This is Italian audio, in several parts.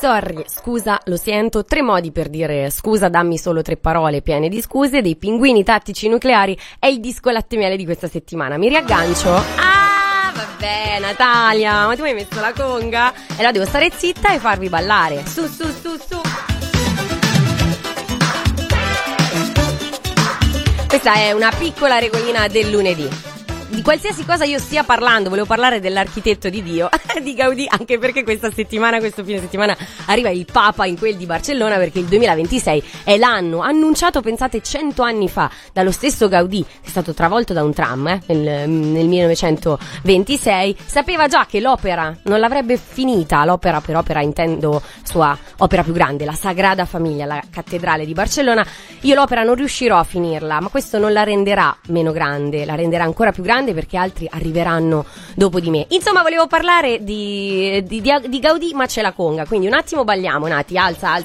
Sorry, scusa, lo sento, 3 modi per dire scusa, dammi solo 3 parole piene di scuse, dei Pinguini Tattici Nucleari è il disco latte miele di questa settimana. Mi riaggancio? Ah, vabbè, Natalia, ma tu mi hai messo la conga? E allora devo stare zitta e farvi ballare. Su, su, su, su. Questa è una piccola regolina del lunedì. Di qualsiasi cosa io stia parlando, volevo parlare dell'architetto di Dio, di Gaudì, anche perché questo fine settimana arriva il Papa in quel di Barcellona, perché il 2026 è l'anno annunciato, pensate, 100 anni fa, dallo stesso Gaudì, che è stato travolto da un tram nel 1926, sapeva già che l'opera non l'avrebbe finita, l'opera per opera intendo sua opera più grande, la Sagrada Famiglia, la cattedrale di Barcellona. Io l'opera non riuscirò a finirla, ma questo non la renderà meno grande, la renderà ancora più grande, perché altri arriveranno dopo di me. Insomma, volevo parlare di Gaudì, ma c'è la conga, quindi un attimo balliamo. Nati, alza.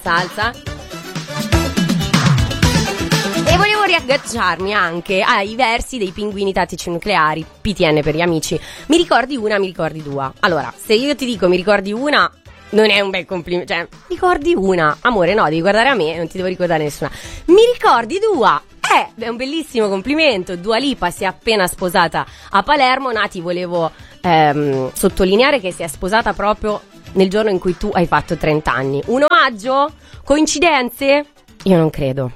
E volevo riagganciarmi anche ai versi dei Pinguini Tattici Nucleari, PTN per gli amici. Mi ricordi una, mi ricordi due. Allora, se io ti dico mi ricordi una, non è un bel complimento, cioè, ricordi una, amore, no, devi guardare a me, non ti devo ricordare nessuna. Mi ricordi due? È un bellissimo complimento. Dua Lipa si è appena sposata a Palermo. Nati, volevo sottolineare che si è sposata proprio nel giorno in cui tu hai fatto 30 anni. Un omaggio? Coincidenze? Io non credo.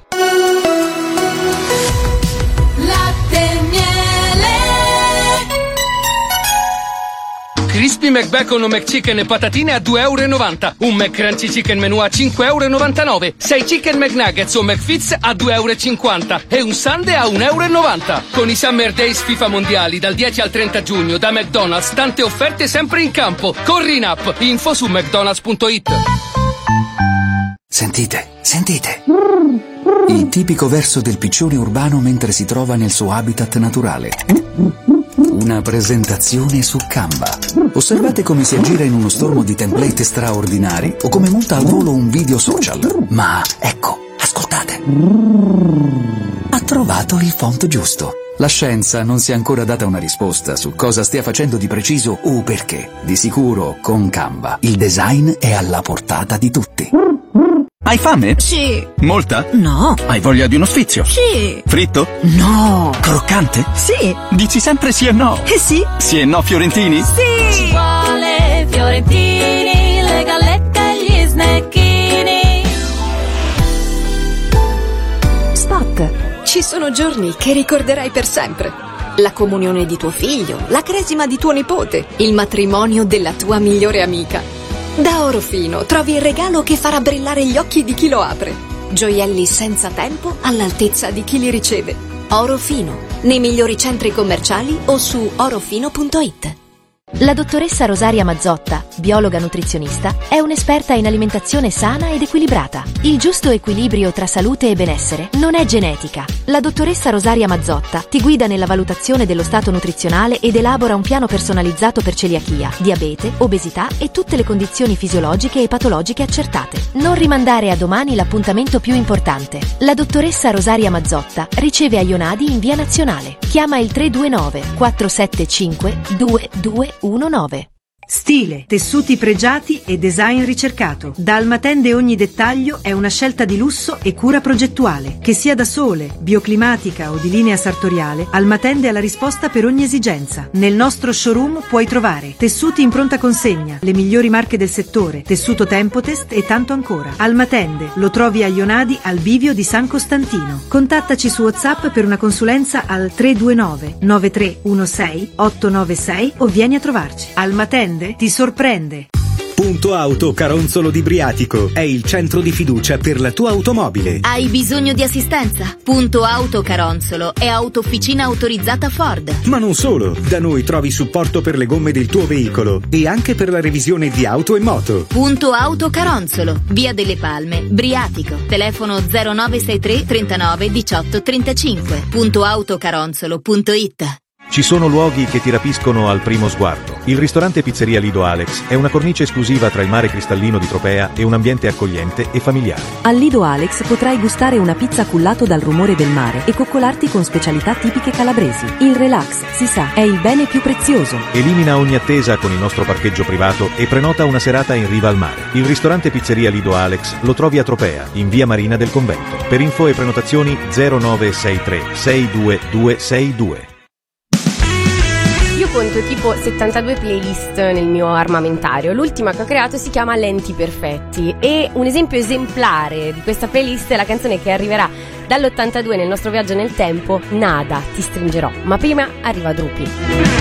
Latte miele. Crispy McBacon o McChicken e patatine a €2,90. Un McCrunchy Chicken Menù a €5,99. 6 Chicken McNuggets o McFits a €2,50. E un Sundae a €1,90. Con i Summer Days FIFA Mondiali dal 10 al 30 giugno da McDonald's, tante offerte sempre in campo. Corri in app, info su mcdonalds.it. Sentite. Il tipico verso del piccione urbano mentre si trova nel suo habitat naturale. Una presentazione su Canva. Osservate come si aggira in uno stormo di template straordinari o come monta al volo un video social. Ma ecco, ascoltate. Ha trovato il font giusto. La scienza non si è ancora data una risposta su cosa stia facendo di preciso o perché. Di sicuro, con Canva, il design è alla portata di tutti. Hai fame? Sì. Molta? No. Hai voglia di uno sfizio? Sì. Fritto? No. Croccante? Sì. Dici sempre sì e no? Sì. Sì e no fiorentini? Sì. Ci vuole fiorentini, le gallette e gli snecchini. Spot. Ci sono giorni che ricorderai per sempre. La comunione di tuo figlio, la cresima di tuo nipote, il matrimonio della tua migliore amica. Da Orofino trovi il regalo che farà brillare gli occhi di chi lo apre. Gioielli senza tempo all'altezza di chi li riceve. Orofino, nei migliori centri commerciali o su orofino.it. La dottoressa Rosaria Mazzotta, biologa nutrizionista, è un'esperta in alimentazione sana ed equilibrata. Il giusto equilibrio tra salute e benessere non è genetica. La dottoressa Rosaria Mazzotta ti guida nella valutazione dello stato nutrizionale ed elabora un piano personalizzato per celiachia, diabete, obesità e tutte le condizioni fisiologiche e patologiche accertate. Non rimandare a domani l'appuntamento più importante. La dottoressa Rosaria Mazzotta riceve a Ionadi in via Nazionale. Chiama il 329 475 2219. Stile, tessuti pregiati e design ricercato. Da Almatende ogni dettaglio è una scelta di lusso e cura progettuale. Che sia da sole, bioclimatica o di linea sartoriale, Almatende ha la risposta per ogni esigenza. Nel nostro showroom puoi trovare tessuti in pronta consegna, le migliori marche del settore, tessuto Tempotest e tanto ancora. Almatende lo trovi a Ionadi al bivio di San Costantino. Contattaci su WhatsApp per una consulenza al 329 9316 896 o vieni a trovarci. Almatende ti sorprende. Punto Auto Caronzolo di Briatico è il centro di fiducia per la tua automobile. Hai bisogno di assistenza? Punto Auto Caronzolo è autofficina autorizzata Ford. Ma non solo, da noi trovi supporto per le gomme del tuo veicolo e anche per la revisione di auto e moto. Punto Auto Caronzolo, via delle Palme, Briatico. Telefono 0963 39 18 35. Puntoautocaronzolo.it. Ci sono luoghi che ti rapiscono al primo sguardo. Il ristorante Pizzeria Lido Alex è una cornice esclusiva tra il mare cristallino di Tropea e un ambiente accogliente e familiare. Al Lido Alex potrai gustare una pizza cullato dal rumore del mare e coccolarti con specialità tipiche calabresi. Il relax, si sa, è il bene più prezioso. Elimina ogni attesa con il nostro parcheggio privato e prenota una serata in riva al mare. Il ristorante Pizzeria Lido Alex lo trovi a Tropea, in via Marina del Convento. Per info e prenotazioni 0963 62262. Io conto tipo 72 playlist nel mio armamentario. L'ultima che ho creato si chiama Lenti Perfetti e un esempio esemplare di questa playlist è la canzone che arriverà dall'82 nel nostro viaggio nel tempo, Nada, ti stringerò. Ma prima arriva Drupi.